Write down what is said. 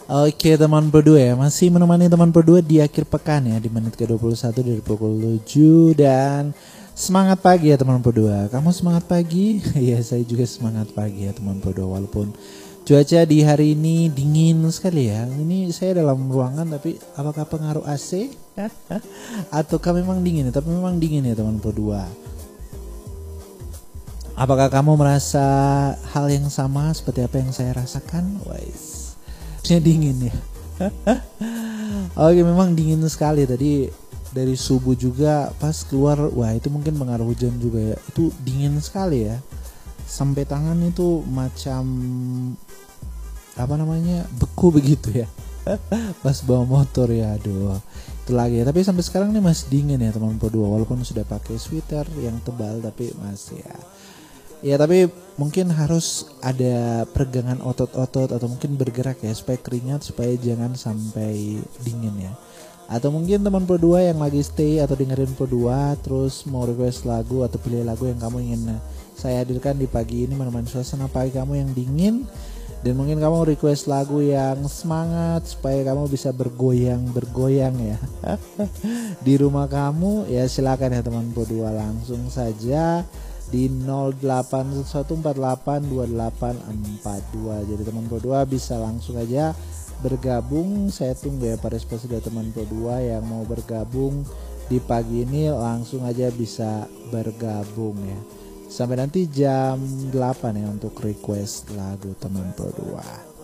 Oke teman berdua ya, masih menemani teman berdua di akhir pekan ya, di menit ke-21 dari pukul 7. Dan semangat pagi ya teman berdua. Kamu semangat pagi? Ya saya juga semangat pagi ya teman berdua. Walaupun cuaca di hari ini dingin sekali ya. Ini saya dalam ruangan, tapi apakah pengaruh AC? Ataukah memang dingin? Tapi memang dingin ya teman berdua. Apakah kamu merasa hal yang sama seperti apa yang saya rasakan? Wais, dingin ya. Oke, memang dingin sekali tadi dari subuh juga pas keluar. Wah, itu mungkin pengaruh hujan juga ya. Itu dingin sekali ya. Sampai tangan itu macam apa namanya? Beku begitu ya. Pas bawa motor ya, aduh. Itu lagi ya. Tapi sampai sekarang nih masih dingin ya teman berdua. Walaupun sudah pakai sweater yang tebal tapi masih ya. Ya tapi mungkin harus ada peregangan otot-otot atau mungkin bergerak ya supaya keringat, supaya jangan sampai dingin ya. Atau mungkin teman berdua yang lagi stay atau dengerin berdua terus mau request lagu atau pilih lagu yang kamu ingin saya hadirkan di pagi ini menemani suasana pagi kamu yang dingin. Dan mungkin kamu request lagu yang semangat supaya kamu bisa bergoyang ya di rumah kamu. Ya silakan ya teman berdua, langsung saja di 0811482842. Jadi teman berdua bisa langsung aja bergabung. Saya tunggu ya pada respons dari teman berdua yang mau bergabung di pagi ini, langsung aja bisa bergabung ya. Sampai nanti jam 8 ya untuk request lagu teman berdua.